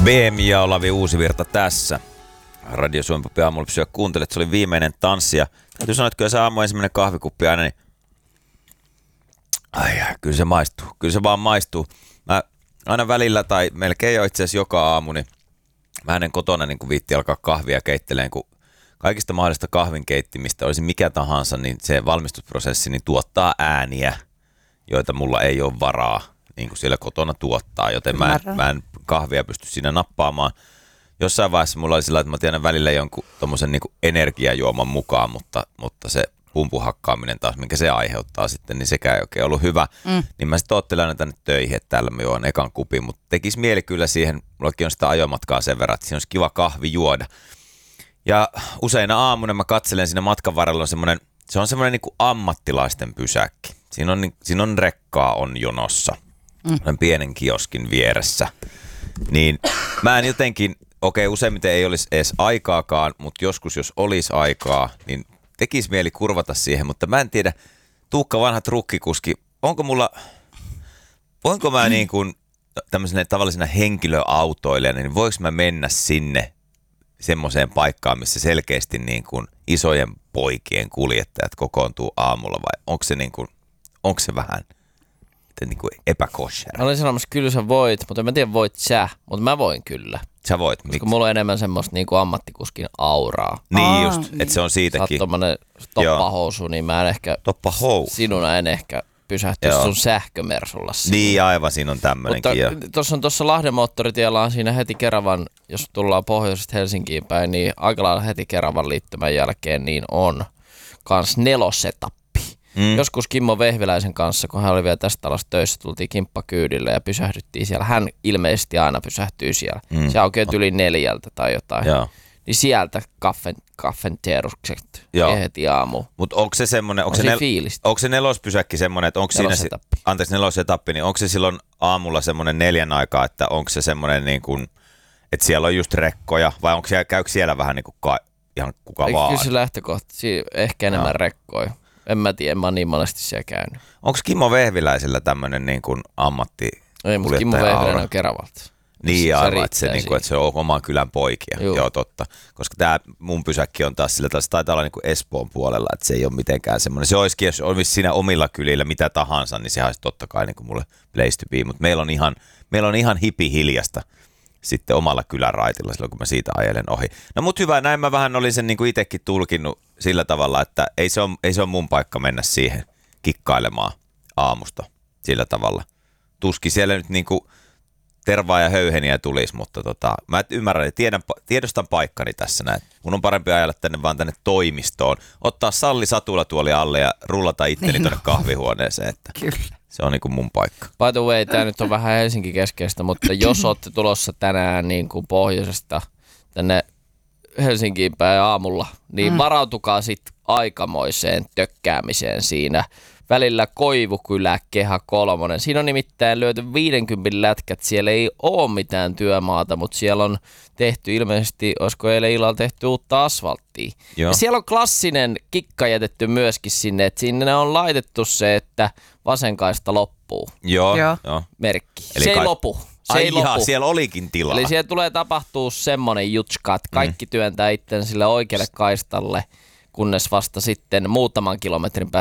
BM ja Olavi Uusivirta tässä. Radio Suomen Popi aamulla pysyä kuuntelet. Se oli viimeinen tanssi ja täytyy sanoa, että kyllä se aamu ensimmäinen kahvikuppi aina, niin kyllä se maistuu. Kyllä se vaan maistuu. Mä aina välillä tai melkein jo itse asiassa joka aamu, niin mä en kotona niin viitti alkaa kahvia keitteleen, kun kaikista mahdollista kahvin keittimistä olisi mikä tahansa, niin se valmistusprosessi niin tuottaa ääniä, joita mulla ei ole varaa niin kuin siellä kotona tuottaa, joten mä en kahvia pysty siinä nappaamaan. Jossain vaiheessa mulla oli sillä, että mä tiedän välillä jonkun tommosen niin kuin energiajuoman mukaan, mutta se pumpuhakkaaminen taas, minkä se aiheuttaa sitten, niin sekään ei oikein ollut hyvä. Niin mä sitten oottelen aina tänne töihin, että täällä mä juon ekan kupin, mutta tekisi mieli kyllä siihen, mullakin on sitä ajomatkaa sen verran, että siinä olisi kiva kahvi juoda. Ja useina aamuna mä katselen siinä matkan varrella se on semmoinen niin kuin ammattilaisten pysäkki. Siinä on rekkaa on jonossa, pienen kioskin vieressä. Niin mä en jotenkin, useimmiten ei olisi edes aikaakaan, mutta joskus jos olisi aikaa, niin tekisi mieli kurvata siihen, mutta mä en tiedä, Tuukka vanha trukkikuski, voinko mä niin kuin tämmöisenä tavallisena henkilöautoilijana, niin voiko mä mennä sinne semmoiseen paikkaan, missä selkeästi niin kuin isojen poikien kuljettajat kokoontuu aamulla vai onko se vähän niin kuin epäkoshera? Mä olin sanomassa, kyllä sä voit, mutta en mä tiedä voit sä, mutta mä voin kyllä. Sä voit. Koska mulla on enemmän semmoista niin kuin ammattikuskin auraa. Niin just, että se on siitäkin. Sä oot tommonen toppahousu, niin mä en ehkä, sinuna en ehkä pysähtyisi sun sähkömersulla siinä. Niin aivan, siinä on tämmönenkin. Mutta tuossa Lahden moottoritiellä on siinä heti Keravan, jos tullaan pohjoisesta Helsinkiin päin, niin aika lailla heti Keravan liittymän jälkeen niin on kans nelosetappi. Joskus Kimmo Vehviläisen kanssa, kun hän oli vielä tästä alasta töissä, tultiin kimppakyydille ja pysähdyttiin siellä. Hän ilmeisesti aina pysähtyy siellä. Se aukeaa yli 4 tai jotain. Joo. Niin sieltä kaffenteerukset heti aamu. Mutta onko se semmoinen, onko se nelospysäkki semmoinen, että onko siinä nelosetappi, niin onko se silloin aamulla semmoinen 4 aikaa, että onko se semmoinen niin kuin, että siellä on just rekkoja, vai onko käykö siellä vähän niin kuin ihan kuka vaan? Kyllä se lähtökohta, ehkä enemmän rekkoja. En mä tiedä, en mä oon niin monesti siellä käynyt. Onko Kimmo Vehviläisellä tämmöinen niin kuin ammattikuljettaja? Ei, mutta Kimmo Vehviläinen on Keravalta. Niin aivan, että se on oman kylän poikia. Joo, totta. Koska tämä mun pysäkki on taas sillä, se taitaa olla niin kuin Espoon puolella, että se ei ole mitenkään semmoinen. Se olisikin, jos olisi siinä omilla kylillä mitä tahansa, niin se olisi totta kai niin kuin mulle place to be. Mutta meillä on ihan hiljasta sitten omalla kyläraitilla silloin, kun mä siitä ajelen ohi. No mut hyvä, näin mä vähän olin sen niin kuin itsekin tulkinnut sillä tavalla, että ei se ole mun paikka mennä siihen kikkailemaan aamusta sillä tavalla. Tuskin siellä nyt niin kuin tervaa ja höyheniä tulisi, mutta mä ymmärrän ja tiedostan paikkani tässä näin. Mun on parempi ajalla tänne toimistoon, ottaa Salli satulatuoli alle ja rullata itteni tuonne kahvihuoneeseen. Että kyllä. Se on niin kuin mun paikka. By the way, tää nyt on vähän Helsinki-keskeistä, mutta jos ootte tulossa tänään niin kuin pohjoisesta tänne Helsinkiin päin aamulla, niin varautukaa sitten aikamoiseen tökkäämiseen siinä. Välillä Koivukylä, Kehä 3. Siinä on nimittäin lyöty 50 lätkät. Siellä ei ole mitään työmaata, mutta siellä on tehty ilmeisesti, olisiko eilen illalla tehty uutta asfalttia. Joo. Ja siellä on klassinen kikka jätetty myöskin sinne, että sinne on laitettu se, että vasenkaista loppuu. Joo. Merkki. Eli se ei lopu. Siellä olikin tilaa. Eli siellä tulee tapahtua semmoinen jutska, että kaikki työntää itten sille oikealle kaistalle, kunnes vasta sitten muutaman kilometrin päästä